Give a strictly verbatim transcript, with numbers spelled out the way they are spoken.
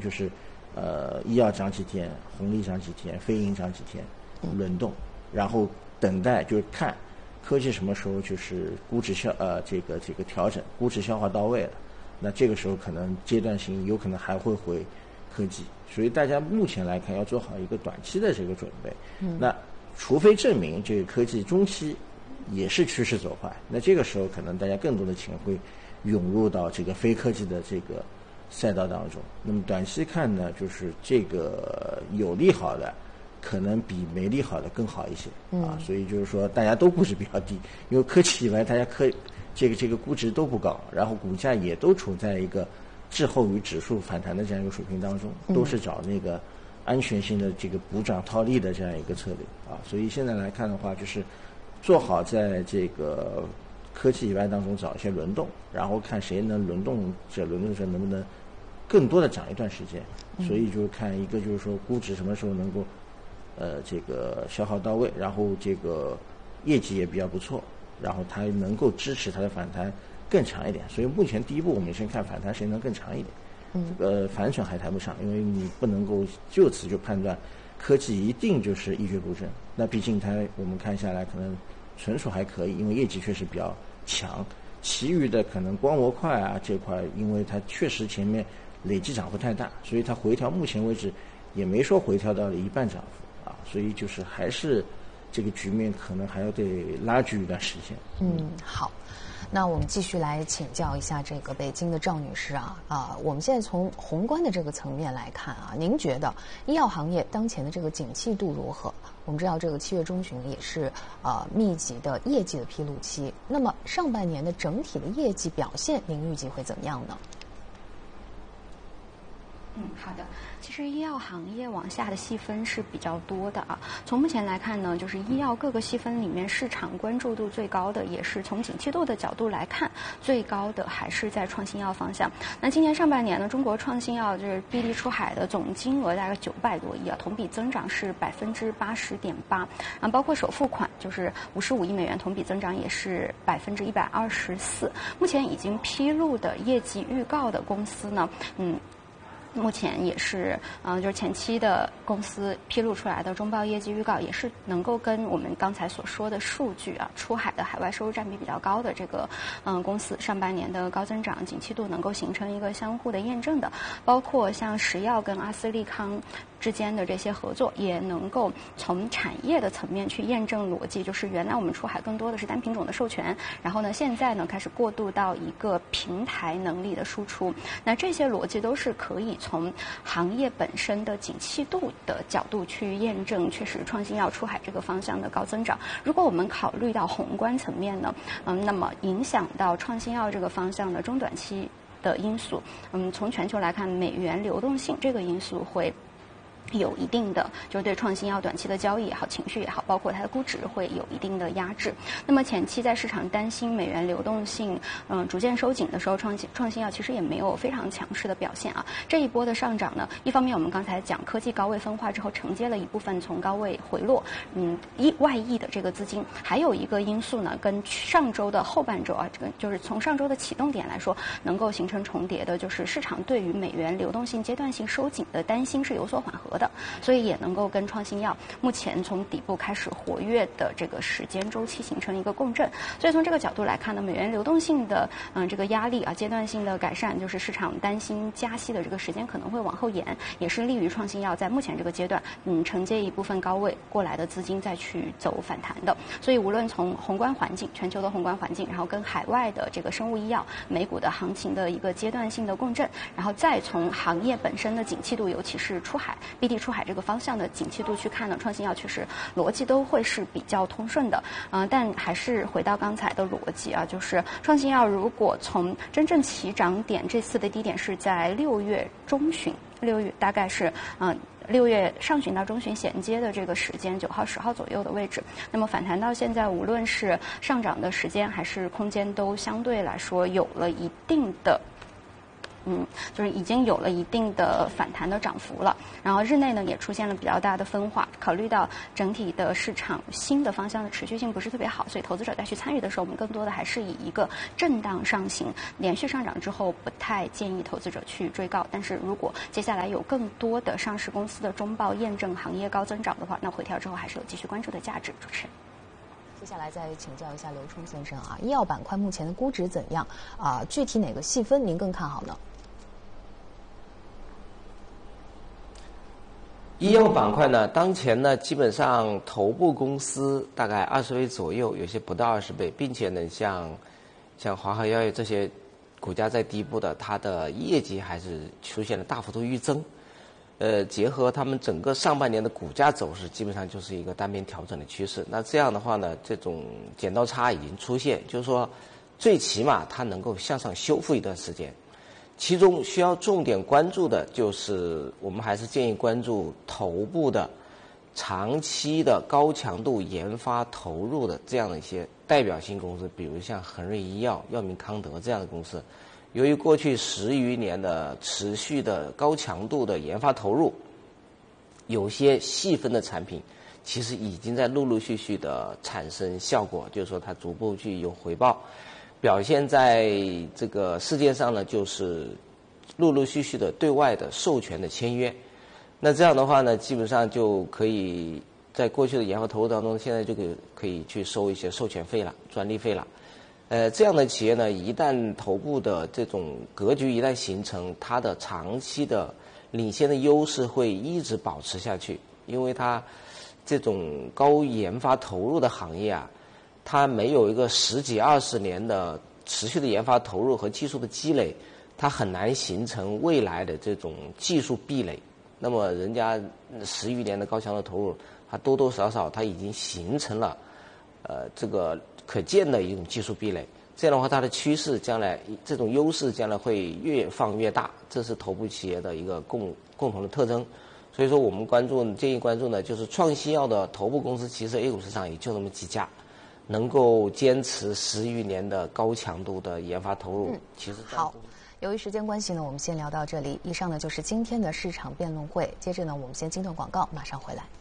就是呃医药涨几天，红利涨几天，非银涨几天，轮动，然后等待就是看科技什么时候就是估值消呃这个这个调整，估值消化到位了，那这个时候可能阶段性有可能还会回科技，所以大家目前来看要做好一个短期的这个准备。嗯，那除非证明这个科技中期也是趋势走坏，那这个时候可能大家更多的钱会涌入到这个非科技的这个赛道当中。那么短期看呢，就是这个有利好的可能比没利好的更好一些啊，所以就是说大家都估值比较低，因为科技以外大家科这个这个估值都不高，然后股价也都处在一个滞后于指数反弹的这样一个水平当中，都是找那个安全性的这个补涨套利的这样一个策略啊，所以现在来看的话，就是做好在这个科技以外当中找一些轮动，然后看谁能轮动者轮动者能不能更多的涨一段时间，所以就看一个就是说估值什么时候能够呃这个消耗到位，然后这个业绩也比较不错，然后它能够支持它的反弹更长一点。所以目前第一步我们先看反弹谁能更长一点，嗯，这个反转还谈不上，因为你不能够就此就判断科技一定就是一蹶不振，那毕竟它我们看下来可能纯属还可以，因为业绩确实比较强，其余的可能光模块啊这块，因为它确实前面累计涨幅太大，所以它回调目前为止也没说回调到了一半涨幅啊，所以就是还是这个局面可能还要得拉锯一段时间。 嗯，好。那我们继续来请教一下这个北京的赵女士啊啊，我们现在从宏观的这个层面来看啊，您觉得医药行业当前的这个景气度如何？我们知道这个七月中旬也是呃密集的业绩的披露期，那么上半年的整体的业绩表现，您预计会怎么样呢？ 嗯，好的。其实医药行业往下的细分是比较多的啊。从目前来看呢，就是医药各个细分里面市场关注度最高的，也是从景气度的角度来看最高的，还是在创新药方向。那今年上半年呢，中国创新药就是 B D 出海的总金额大概九百多亿啊，同比增长是百分之八十点八啊，包括首付款就是五十五亿美元，同比增长也是百分之一百二十四。目前已经披露的业绩预告的公司呢，嗯。目前也是，嗯、呃，就是前期的公司披露出来的中报业绩预告，也是能够跟我们刚才所说的数据啊，出海的海外收入占比比较高的这个，嗯、呃，公司上半年的高增长、景气度能够形成一个相互的验证的，包括像石药跟阿斯利康之间的这些合作，也能够从产业的层面去验证逻辑，就是原来我们出海更多的是单品种的授权，然后呢，现在呢开始过渡到一个平台能力的输出，那这些逻辑都是可以从行业本身的景气度的角度去验证，确实创新药出海这个方向的高增长。如果我们考虑到宏观层面呢，嗯，那么影响到创新药这个方向的中短期的因素，嗯，从全球来看，美元流动性这个因素会有一定的，就是对创新药短期的交易也好，情绪也好，包括它的估值会有一定的压制。那么前期在市场担心美元流动性嗯逐渐收紧的时候，创新创新药其实也没有非常强势的表现啊。这一波的上涨呢，一方面我们刚才讲科技高位分化之后承接了一部分从高位回落，嗯，一外溢的这个资金，还有一个因素呢，跟上周的后半周啊，这个就是从上周的启动点来说，能够形成重叠的，就是市场对于美元流动性阶段性收紧的担心是有所缓和的。所以也能够跟创新药目前从底部开始活跃的这个时间周期形成一个共振。所以从这个角度来看呢，美元流动性的嗯这个压力啊，阶段性的改善，就是市场担心加息的这个时间可能会往后延，也是利于创新药在目前这个阶段嗯承接一部分高位过来的资金再去走反弹的。所以无论从宏观环境、全球的宏观环境，然后跟海外的这个生物医药、美股的行情的一个阶段性的共振，然后再从行业本身的景气度，尤其是出海 B D 出海这个方向的景气度去看呢，创新药确实逻辑都会是比较通顺的，嗯、呃，但还是回到刚才的逻辑啊，就是创新药如果从真正起涨点，这次的低点是在六月中旬，六月大概是嗯。呃六月上旬到中旬衔接的这个时间，九号、十号左右的位置，那么反弹到现在，无论是上涨的时间还是空间，都相对来说有了一定的嗯，就是已经有了一定的反弹的涨幅了。然后日内呢也出现了比较大的分化，考虑到整体的市场新的方向的持续性不是特别好，所以投资者再去参与的时候，我们更多的还是以一个震荡上行，连续上涨之后不太建议投资者去追高。但是如果接下来有更多的上市公司的中报验证行业高增长的话，那回调之后还是有继续关注的价值。主持人。 接下来再请教一下刘冲先生啊，医药板块目前的估值怎样啊？具体哪个细分您更看好呢？ 医药板块呢，当前呢基本上头部公司大概二十倍左右，有些不到二十倍，并且呢像像华和药业这些股价在底部的，它的业绩还是出现了大幅度预增。呃，结合他们整个上半年的股价走势，基本上就是一个单边调整的趋势。那这样的话呢，这种剪刀差已经出现，就是说最起码它能够向上修复一段时间。其中需要重点关注的就是，我们还是建议关注头部的长期的高强度研发投入的这样的一些代表性公司，比如像恒瑞医药、药明康德这样的公司。由于过去十余年的持续的高强度的研发投入，有些细分的产品其实已经在陆陆续续的产生效果，就是说它逐步去有回报。表现在这个世界上呢，就是陆陆续续的对外的授权的签约。那这样的话呢，基本上就可以在过去的研发投入当中，现在就可以可以去收一些授权费了、专利费了。呃，这样的企业呢，一旦头部的这种格局一旦形成，它的长期的领先的优势会一直保持下去，因为它这种高研发投入的行业啊。它没有一个十几二十年的持续的研发投入和技术的积累，它很难形成未来的这种技术壁垒。那么人家十余年的高强度投入，它多多少少它已经形成了呃这个可见的一种技术壁垒。这样的话，它的趋势将来这种优势将来会越放越大，这是头部企业的一个共共同的特征。所以说，我们关注建议关注呢，就是创新药的头部公司，其实 A 股市场也就那么几家。能够坚持十余年的高强度的研发投入，嗯、其实好。由于时间关系呢，我们先聊到这里。以上呢就是今天的市场辩论会。接着呢，我们先进段广告，马上回来。